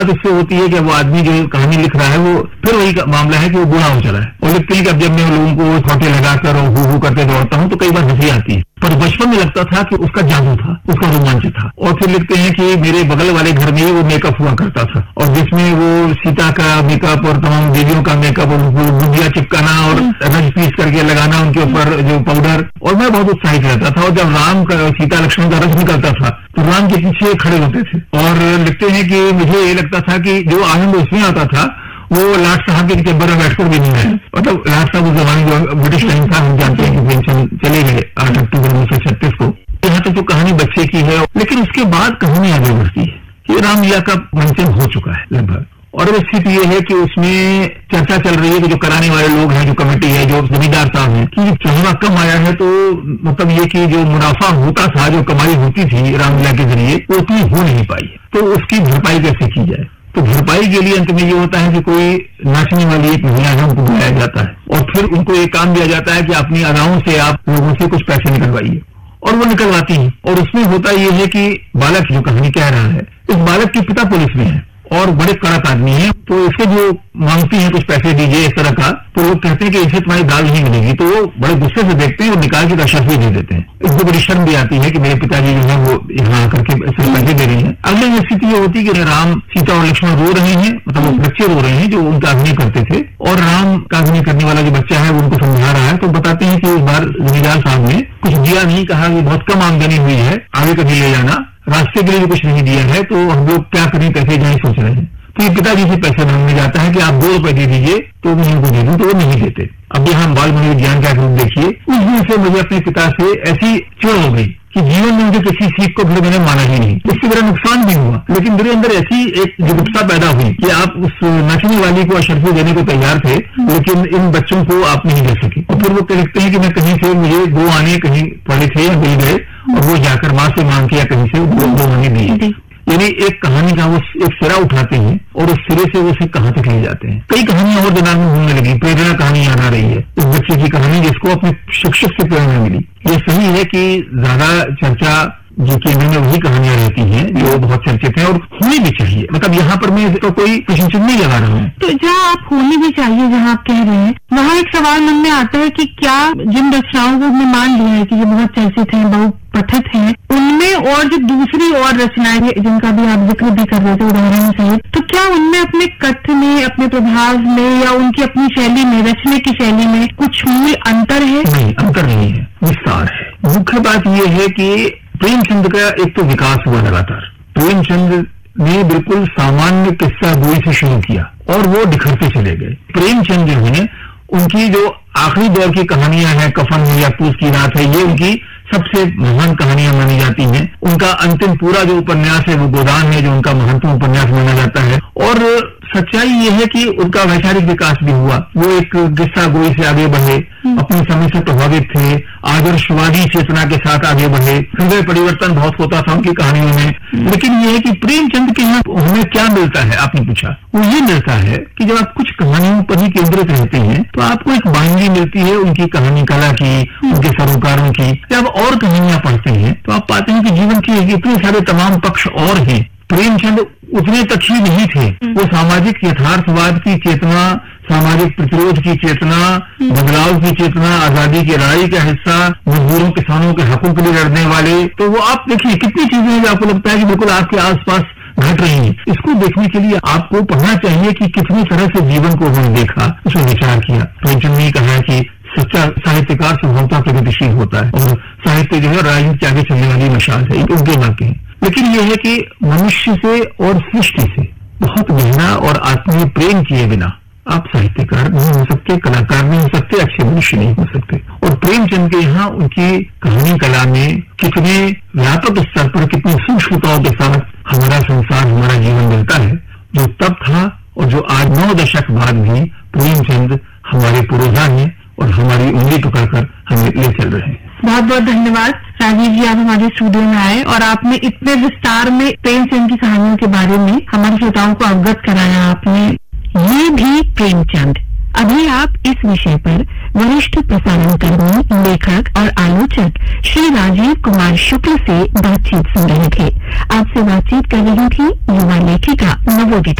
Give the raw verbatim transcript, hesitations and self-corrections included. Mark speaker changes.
Speaker 1: इससे होती है कि वो आदमी जो कहानी लिख रहा है वो फिर वही मामला है कि वो बूढ़ा हो चला है और लिखते हैं कि अब जब मैं लोगों को छोटे लगाकर और हू हू करते दौड़ता हूं तो कई बार हंसी आती है, पर बचपन में लगता था कि उसका जादू था, उसका रोमांच था। और फिर लिखते हैं कि मेरे बगल वाले घर में ही वो मेकअप हुआ करता था और जिसमें वो सीता का मेकअप और तमाम देवियों का मेकअप और गुंजिया चिपकाना और रज पीस करके लगाना उनके ऊपर जो पाउडर, और मैं बहुत उत्साहित रहता था। और जब राम का सीता लक्ष्मण का रथ निकलता था तो राम के पीछे खड़े होते थे। और लिखते हैं कि मुझे ये लगता था कि जो आनंद उसमें आता था वो लाट साहब के चैम्बर में बैठकर भी नहीं है। मतलब लाट साहब उस जमाने जो ब्रिटिश टाइम था, हम जानते हैं कि प्रेमचंद चले गए आठ अक्टूबर उन्नीस सौ छत्तीस को। यहाँ तक तो कहानी बच्चे की है, लेकिन उसके बाद कहानी आगे बढ़ती है। ये रामलीला का मंचन हो चुका है लगभग, और अब स्थिति ये है कि उसमें चर्चा चल रही है कि जो कराने वाले लोग हैं, जो कमेटी है, जो जमींदार साहब हैं, कि चढ़ावा कम आया है तो मतलब ये कि जो मुनाफा होता था, जो कमाई होती थी रामलीला के जरिए, वो उतनी हो नहीं पाई, तो उसकी भरपाई कैसे की जाए। तो भरपाई के लिए अंत में ये होता है कि कोई नाचने वाली एक महिला है, उनको बुलाया जाता है और फिर उनको एक काम दिया जाता है कि अपनी अदाओं से आप लोगों से कुछ पैसे निकलवाइए, और वो निकलवाती हैं। और उसमें होता ये है कि बालक जो कहानी कह रहा है, इस बालक के पिता पुलिस में है और बड़े कड़क आदमी है, तो इसके जो मांगती है कुछ पैसे दीजिए इस तरह का, तो लोग कहते हैं कि इसे तुम्हारी दाल नहीं मिलेगी, तो वो बड़े गुस्से से देखते हैं और निकाल के दशरथ भी दे देते हैं। इसको बड़ी शर्म भी आती है कि मेरे पिताजी जो है वो यहाँ आकर के सिर्फ पैसे दे रही है। अगले में स्थिति ये होती है कि राम, सीता और लक्ष्मण रो रहे हैं, मतलब वो बच्चे रो रहे हैं जो उनका अभिनय करते थे, और राम का अभिनय करने वाला जो बच्चा है वो उनको समझा रहा है। तो बताते हैं कि इस बार जमींदार साहब ने कुछ दिया नहीं, कहा कि बहुत कम आमदनी हुई है, आगे कभी ले जाना, रास्ते के लिए भी कुछ नहीं दिया है, तो हम लोग क्या करें, कैसे जाए सोच रहे हैं। तो ये पिताजी से पैसे मांगने जाता है कि आप दो रुपए दे दीजिए तो मैं उनको दे दूं, तो वो नहीं देते। अब यहाँ बाल मनोविज्ञान का रूप देखिए। उस दिन से मुझे अपने पिता से ऐसी चिढ़ हो गई कि जीवन में मुझे किसी सीख को फिर मैंने माना ही नहीं। इससे मेरा नुकसान भी हुआ, लेकिन मेरे अंदर ऐसी एक जिज्ञासा पैदा हुई कि आप उस नाचने वाली को अशर्फी देने को तैयार थे, लेकिन इन बच्चों को आप नहीं दे सके। और फिर वो कहते हैं कि मैं कहीं से, मुझे दो आने कहीं पड़े थे या मिल गए, और वो जाकर माँ से मांग के या कहीं से दो दो आने दिए। यानी एक कहानी का वो एक सिरा उठाते हैं और उस सिरे से वो उसे कहां तक ले जाते हैं। कई कहानियां और दिमाग में घूमने लगी। प्रेरणा कहानी याद आ रही है, इस बच्चे की कहानी जिसको अपने शिक्षक से प्रेरणा मिली। ये सही है कि ज्यादा चर्चा जो केंद्र में वही कहानियां रहती हैं जो बहुत चर्चित है और होनी भी चाहिए। मतलब यहाँ पर मैं तो कोई प्रश्न नहीं लगा रहा हूँ।
Speaker 2: तो जहाँ आप होनी भी चाहिए, जहाँ आप कह रहे हैं, वहाँ एक सवाल मन में आता है कि क्या जिन रचनाओं को हमने मान लिया है कि ये बहुत चर्चित है, बहुत पठित है, उनमें और जो दूसरी और रचनाएं जिनका भी आप जिक्र भी कर रहे थे उदाहरण से, तो क्या उनमें अपने कथ्य में, अपने प्रभाव में या उनकी अपनी शैली में, रचने की शैली में कुछ मूल अंतर है?
Speaker 1: नहीं, अंतर नहीं है, विस्तार है। मुख्य बात यह है कि प्रेमचंद का एक तो विकास हुआ लगातार। प्रेमचंद ने बिल्कुल सामान्य किस्सा गोई से शुरू किया और वो निखरते चले गए। प्रेमचंद जो है, उनकी जो आखिरी दौर की कहानियां हैं, कफन है या पूस की रात है, ये उनकी सबसे महान कहानियां मानी जाती हैं। उनका अंतिम पूरा जो उपन्यास है वो गोदान है, जो उनका महत्वपूर्ण उपन्यास माना जाता है। और सच्चाई ये है कि उनका वैचारिक विकास भी हुआ। वो एक किस्सा गोई से आगे बढ़े, अपने समय से प्रभावित थे, आदर्शवादी चेतना के साथ आगे बढ़े। हृदय परिवर्तन बहुत होता था उनकी कहानियों में। लेकिन ये है कि प्रेमचंद के यहाँ हमें क्या मिलता है, आपने पूछा, वो ये मिलता है कि जब आप कुछ कहानियों पर ही केंद्रित रहते हैं तो आपको एक बाइंडी मिलती है उनकी कहानी कला की, उनके सरोकारों की। जब और कहानियां पढ़ते हैं तो आप पाते हैं कि जीवन के इतने सारे तमाम पक्ष और हैं। प्रेमचंद उतने तक ही नहीं थे, वो सामाजिक यथार्थवाद की चेतना, सामाजिक प्रतिरोध की चेतना, बदलाव की चेतना, आजादी की लड़ाई का हिस्सा, मजदूरों किसानों के हकों के लिए लड़ने वाले। तो वो आप देखिए कितनी चीजें हैं जो आपको लगता है कि बिल्कुल आपके आसपास घट रही हैं। इसको देखने के लिए आपको पढ़ना चाहिए कि कितनी तरह से जीवन को उन्होंने देखा, उसमें विचार किया। प्रेमचंद ने कहा कि सच्चा साहित्यकार स्वभावतः प्रगतिशील होता है और साहित्य जो है राजनीति के आगे चलने वाली मशाल है, उनके वाक्य हैं। लेकिन यह है कि मनुष्य से और सृष्टि से बहुत गहरा और आत्मीय प्रेम किए बिना आप साहित्यकार नहीं हो सकते, कलाकार नहीं हो सकते, अच्छे मनुष्य नहीं हो सकते। और प्रेमचंद के यहाँ उनकी कहानी कला में कितने व्यापक स्तर पर, कितनी सूक्ष्मताओं के साथ हमारा संसार, हमारा जीवन मिलता है, जो तब था और जो आज नौ दशक बाद भी प्रेमचंद हमारे पुरोधा हैं और हमारी उंगली पकड़कर हमें ले चल रहे हैं।
Speaker 2: बहुत बहुत धन्यवाद राजीव जी, आप हमारे स्टूडियो में आए और आपने इतने विस्तार में प्रेमचंद की कहानियों के बारे में हमारे श्रोताओं को अवगत कराया। आपने
Speaker 3: ये भी प्रेमचंद। अभी आप इस विषय पर
Speaker 2: वरिष्ठ प्रसारण कर्मी, लेखक और आलोचक श्री राजीव कुमार शुक्ल से बातचीत सुन रहे थे। आपसे बातचीत कर रही थी युवा लेखिका नवोदिता।